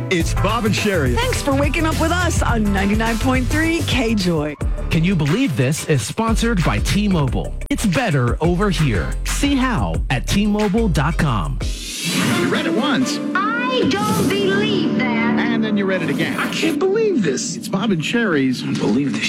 It's Bob and Sherry. Thanks for waking up with us on 99.3 KJOY. Can you believe this is sponsored by T-Mobile? It's better over here. See how at T-Mobile.com. You read it once. I don't believe that. And then you read it again. I can't believe this. It's Bob and Sherry's. I believe this.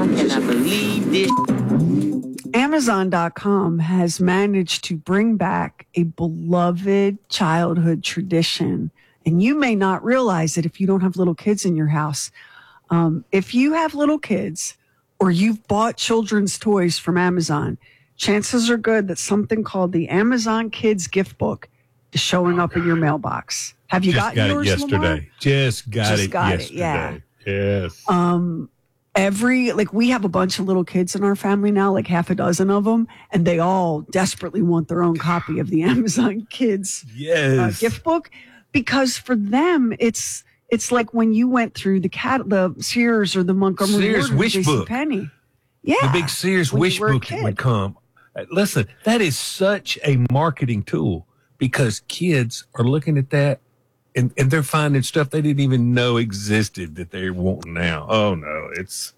Amazon.com has managed to bring back a beloved childhood tradition. And you may not realize it if you don't have little kids in your house. If you have little kids or you've bought children's toys from Amazon, chances are good that something called the Amazon Kids Gift Book is showing up in your mailbox. Have you gotten yours, yesterday? Lamar? Just got it yesterday. Yeah. Yes. We have a bunch of little kids in our family now, like half a dozen of them, and they all desperately want their own copy of the Amazon Kids Gift Book, because for them, it's like when you went through the Sears or the Montgomery Sears Ward or Wish Book. JCPenney. Yeah. The big Sears when Wish you were a Book that kid. would come. Listen, that is such a marketing tool because kids are looking at that and they're finding stuff they didn't even know existed that they're wanting now. Oh no, it's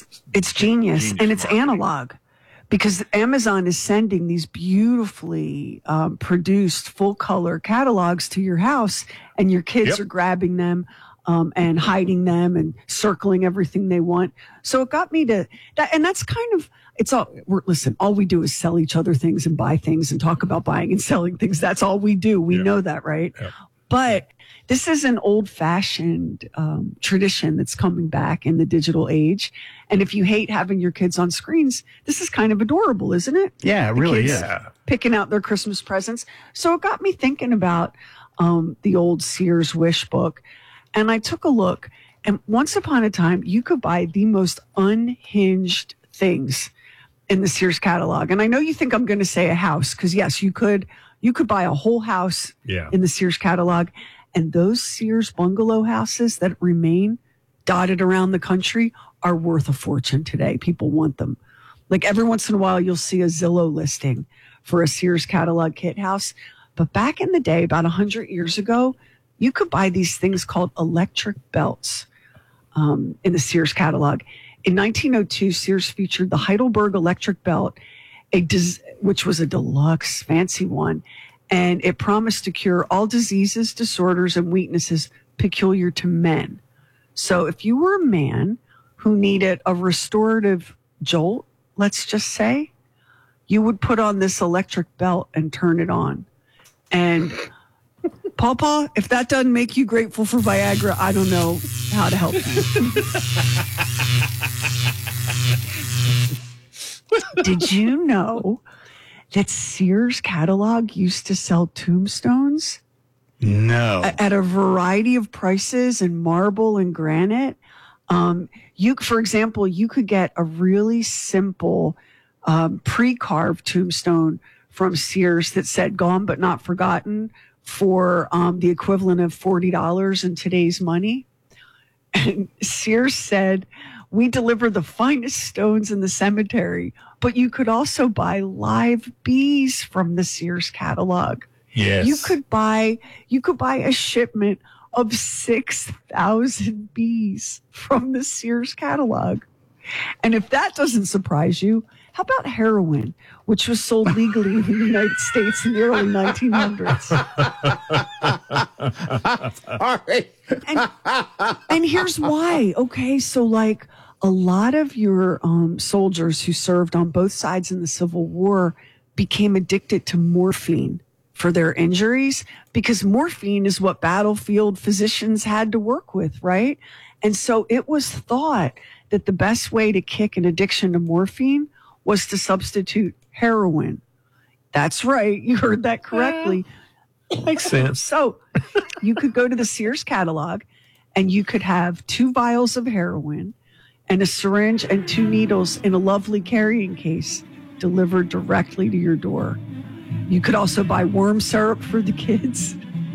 genius, and it's marketing. analog, because Amazon is sending these beautifully produced full color catalogs to your house, and your kids are grabbing them and hiding them and circling everything they want. So it got me to that, and that's kind of all we do is sell each other things and buy things and talk about buying and selling things. That's all we do. We know that, right? Yeah. But this is an old-fashioned tradition that's coming back in the digital age. And if you hate having your kids on screens, this is kind of adorable, isn't it? Yeah, it really is. Picking out their Christmas presents. So it got me thinking about the old Sears Wish Book. And I took a look. And once upon a time, you could buy the most unhinged things in the Sears catalog. And I know you think I'm going to say a house, because, yes, you could buy a whole house in the Sears catalog. And those Sears bungalow houses that remain dotted around the country are worth a fortune today. People want them. Like every once in a while, you'll see a Zillow listing for a Sears catalog kit house. But back in the day, about 100 years ago, you could buy these things called electric belts in the Sears catalog. In 1902, Sears featured the Heidelberg electric belt, which was a deluxe, fancy one. And it promised to cure all diseases, disorders, and weaknesses peculiar to men. So if you were a man who needed a restorative jolt, let's just say, you would put on this electric belt and turn it on. And Pawpaw, if that doesn't make you grateful for Viagra, I don't know how to help you. Did you know that Sears catalog used to sell tombstones? No. At a variety of prices in marble and granite. For example, you could get a really simple pre-carved tombstone from Sears that said "Gone but not forgotten" for the equivalent of $40 in today's money. And Sears said, "We deliver the finest stones in the cemetery," but you could also buy live bees from the Sears catalog. Yes. You could buy a shipment of 6,000 bees from the Sears catalog. And if that doesn't surprise you, how about heroin, which was sold legally in the United States in the early 1900s? And here's why. Okay, so like a lot of your soldiers who served on both sides in the Civil War became addicted to morphine for their injuries, because morphine is what battlefield physicians had to work with, right? And so it was thought that the best way to kick an addiction to morphine was to substitute heroin. That's right. You heard that correctly. Makes sense. So you could go to the Sears catalog and you could have 2 vials of heroin and a syringe and 2 needles in a lovely carrying case delivered directly to your door. You could also buy worm syrup for the kids.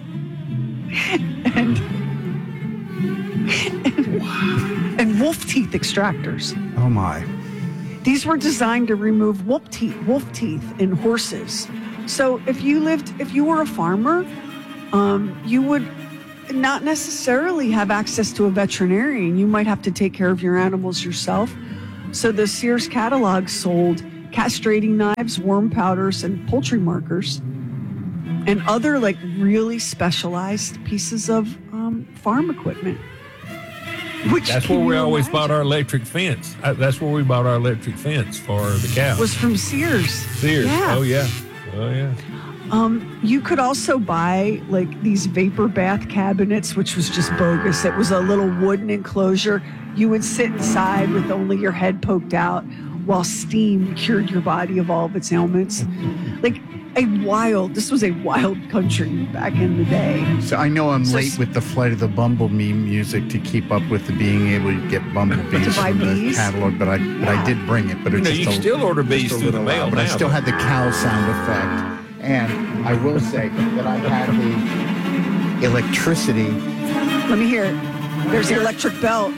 And wolf teeth extractors. Oh my. These were designed to remove wolf teeth in horses. So if you were a farmer, you would not necessarily have access to a veterinarian. You might have to take care of your animals yourself. So the Sears catalog sold castrating knives, worm powders, and poultry markers, and other like really specialized pieces of farm equipment. That's where we always bought our electric fence. That's where we bought our electric fence for the cows. Was from Sears. Sears. Yeah. Oh, yeah. Oh, yeah. You could also buy like these vapor bath cabinets, which was just bogus. It was a little wooden enclosure. You would sit inside with only your head poked out while steam cured your body of all of its ailments. Like this was a wild country back in the day. So I know I'm late with the Flight of the Bumblebee music to keep up with the being able to get bumblebees from the catalog, but I did bring it. But it's you can still order bees through the mail, but I still had the cow sound effect. And I will say that I had the electricity. Let me hear it. There's the electric belt.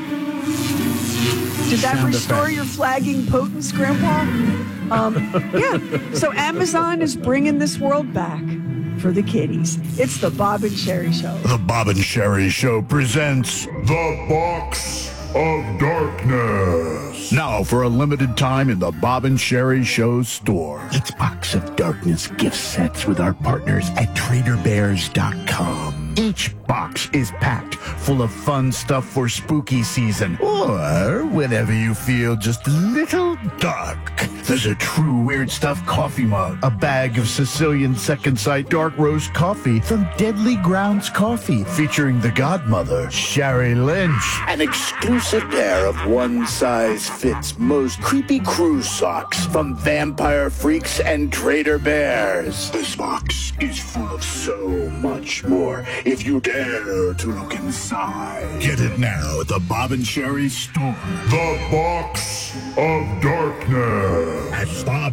Did that Sound restore effect. your flagging potence, Grandpa? Yeah. So Amazon is bringing this world back for the kiddies. It's the Bob and Sherry Show. The Bob and Sherry Show presents The Box of Darkness. Now for a limited time in the Bob and Sherry Show store. It's Box of Darkness gift sets with our partners at TraderBears.com. Each box is packed full of fun stuff for spooky season, or whenever you feel just a little dark. There's a true Weird Stuff coffee mug, a bag of Sicilian Second Sight dark roast coffee from Deadly Grounds Coffee, featuring the godmother, Sherry Lynch, an exclusive pair of one-size-fits most creepy cruise socks from Vampire Freaks and Trader Bears. This box is full of so much more if you dare to look inside. Get it now at the Bob and Sherry store. The Box of Darkness at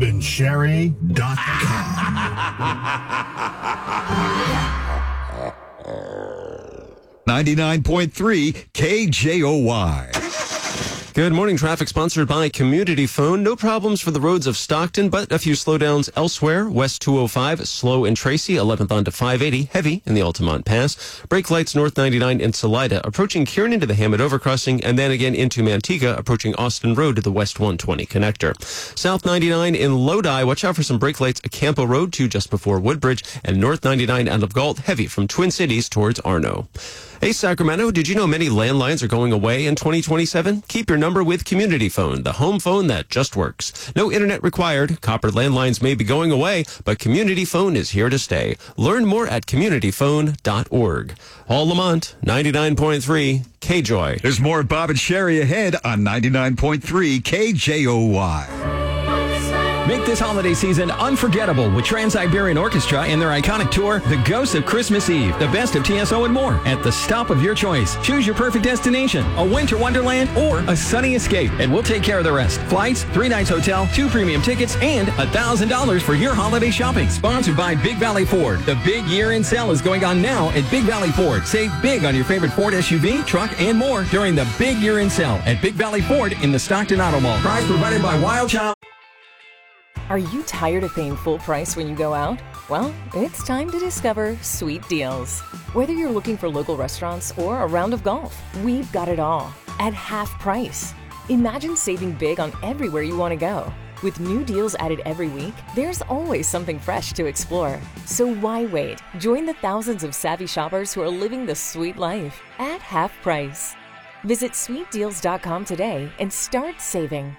BobandSherry.com. 99.3 KJOY. Good morning. Traffic sponsored by Community Phone. No problems for the roads of Stockton, but a few slowdowns elsewhere. West 205, slow in Tracy, 11th on to 580, heavy in the Altamont Pass. Brake lights North 99 in Salida, approaching Kiernan to the Hammond Overcrossing, and then again into Manteca, approaching Austin Road to the West 120 connector. South 99 in Lodi, watch out for some brake lights at Campo Road to just before Woodbridge, and North 99 out of Galt, heavy from Twin Cities towards Arno. Hey, Sacramento, did you know many landlines are going away in 2027? Keep your number with Community Phone, the home phone that just works. No internet required. Copper landlines may be going away, but Community Phone is here to stay. Learn more at communityphone.org. Paul Lamont, 99.3 KJOY. There's more Bob and Sherry ahead on 99.3 KJOY. Make this holiday season unforgettable with Trans-Siberian Orchestra and their iconic tour, The Ghosts of Christmas Eve, the best of TSO and more, at the stop of your choice. Choose your perfect destination, a winter wonderland or a sunny escape, and we'll take care of the rest. Flights, 3 nights hotel, 2 premium tickets, and $1,000 for your holiday shopping. Sponsored by Big Valley Ford. The big year-end sale is going on now at Big Valley Ford. Save big on your favorite Ford SUV, truck, and more during the big year-end sale at Big Valley Ford in the Stockton Auto Mall. Prize provided by Wild Child. Are you tired of paying full price when you go out? Well, it's time to discover Sweet Deals. Whether you're looking for local restaurants or a round of golf, we've got it all at half price. Imagine saving big on everywhere you want to go. With new deals added every week, there's always something fresh to explore. So why wait? Join the thousands of savvy shoppers who are living the sweet life at half price. Visit sweetdeals.com today and start saving.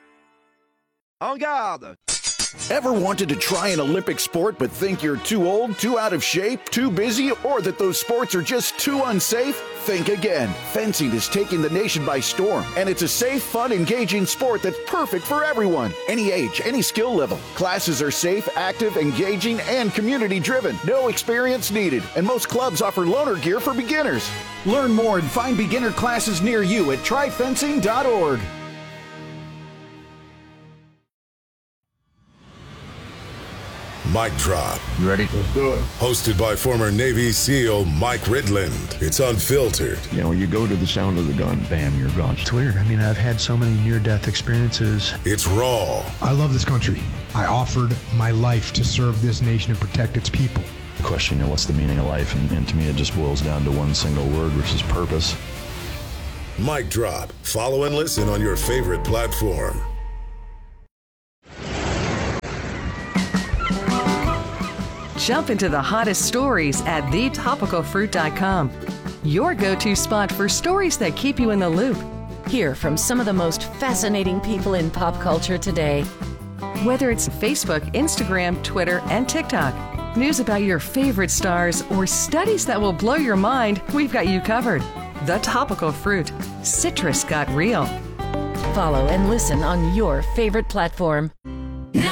En garde! Ever wanted to try an Olympic sport but think you're too old, too out of shape, too busy, or that those sports are just too unsafe? Think again. Fencing is taking the nation by storm, and it's a safe, fun, engaging sport that's perfect for everyone. Any age, any skill level. Classes are safe, active, engaging, and community-driven. No experience needed, and most clubs offer loaner gear for beginners. Learn more and find beginner classes near you at tryfencing.org. Mic Drop. You ready? Let's do it. Hosted by former Navy SEAL Mike Ridland. It's unfiltered. You know, you go to the sound of the gun, bam, you're gone. It's weird. I mean, I've had so many near-death experiences. It's raw. I love this country. I offered my life to serve this nation and protect its people. question, what's the meaning of life? And to me, it just boils down to one single word, which is purpose. Mic Drop. Follow and listen on your favorite platform. Jump into the hottest stories at thetopicalfruit.com. Your go-to spot for stories that keep you in the loop. Hear from some of the most fascinating people in pop culture today. Whether it's Facebook, Instagram, Twitter, and TikTok, news about your favorite stars, or studies that will blow your mind, we've got you covered. The Topical Fruit. Citrus got real. Follow and listen on your favorite platform.